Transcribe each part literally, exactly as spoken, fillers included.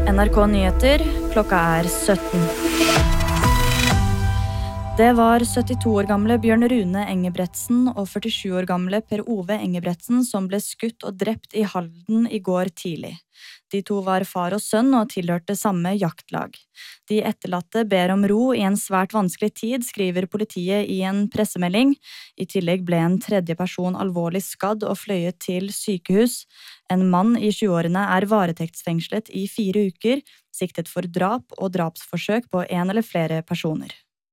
N R K Nyheter, klokka er sytten. Det var syttito år gamle Bjørn Rune Engebretsen og førtisju år gamle Per Ove Engebretsen som ble skutt og drept i Halden i går tidlig. De to var far og sønn og tilhørte samme jaktlag. De etterlatte ber om ro i en svært vanskelig tid, skriver politiet i en pressemelding. I tillegg ble en tredje person alvorlig skadd og fløyet til sykehus. En mann i tjueårene er varetektsfengslet i fire uker, siktet for drap og drapsforsøk på en eller flere personer.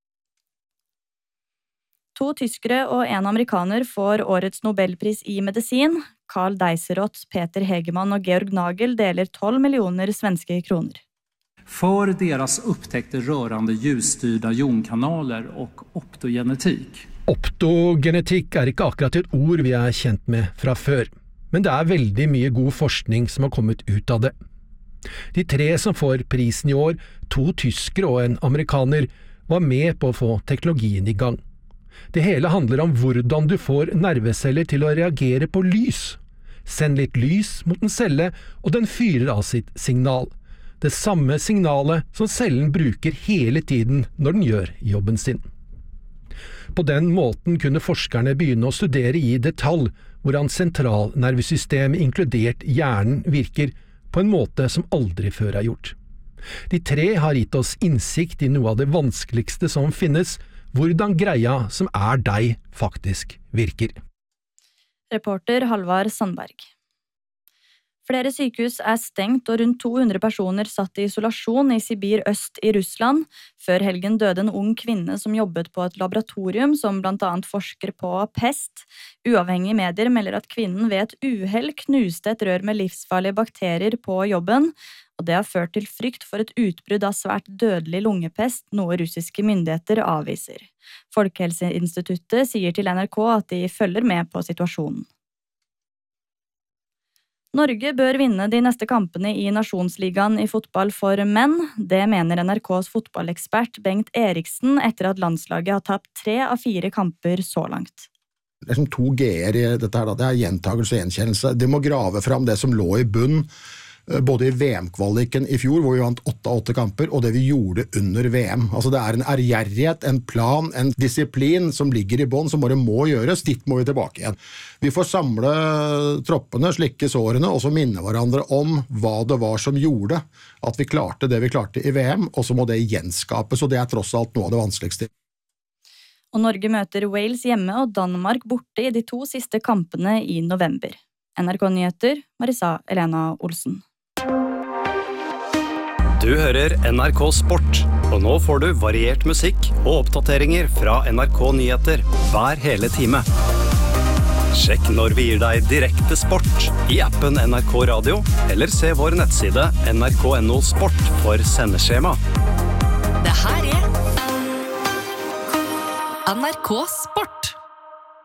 To tyskere og en amerikaner får årets Nobelpris i medisin. Karl Deiserot, Peter Hegemann og Georg Nagel deler tolv millioner svenske kroner. For deres opptekte rørende ljusstyrda jonkanaler og optogenetikk. Optogenetikk er ikke akkurat et ord vi er kjent med fra før, men det er veldig mye god forskning som har kommet ut av det. De tre som får prisen i år, to tyskere og en amerikaner, var med på å få teknologien i gang. Det hele handler om hvordan du får nerveceller til å reagere på lys. Send litt lys mot en celle, og den fyrer av sitt signal. Det samme signalet som cellen bruker hele tiden når den gjør jobben sin. På den måten kunne forskerne begynne å studere i detalj hvordan sentralnervesystemet inkludert hjernen virker på en måte som aldri før er gjort. De tre har gitt oss innsikt i noe av det vanskeligste som finnes, hvordan greia som er deg faktisk virker. Reporter Halvard Sandberg. Flere sykehus er stengt og rundt to hundre personer satt i isolasjon i Sibir øst i Russland. Før helgen døde en ung kvinne som jobbet på et laboratorium som blant annet forsker på pest. Uavhengige medier melder at kvinnen ved et uhell knuste et rør med livsfarlige bakterier på jobben, og det har ført til frykt for et utbrudd av svært dødelig lungepest, noe russiske myndigheter avviser. Folkehelseinstituttet sier til N R K at de følger med på situasjonen. Norge bør vinne de neste kampene i Nasjonsligaen i fotball for menn. Det mener N R Ks fotballekspert Bengt Eriksen etter at landslaget har tapt tre av fire kamper så langt. Det er som to G-er i dette her, da. Det er gjentagelse og gjenkjennelse. De må grave fram det som lå i bunn, både i V M-kvaliken i fjor, hvor vi vant åtte av åtte kamper, og det vi gjorde under V M. Altså det er en ærgjerrighet, en plan, en disiplin som ligger i bånn, som bare må gjøres. Dit må vi tilbake igjen. Vi får samle troppene, slikke sårene, og så minne hverandre om hva det var som gjorde at vi klarte det vi klarte i V M, og så må det gjenskapes, og det er tross alt noe av det vanskeligste. Og Norge møter Wales hjemme og Danmark borte i de to siste kampene i november. N R K Nyheter, Marisa Elena Olsen. Du hører N R K Sport, og nå får du variert musikk og oppdateringer fra N R K Nyheter hver hele time. Sjekk når vi gir deg direkte sport i appen N R K Radio, eller se vår nettside N R K punktum N O Sport for sendeskjema. Det her er N R K Sport.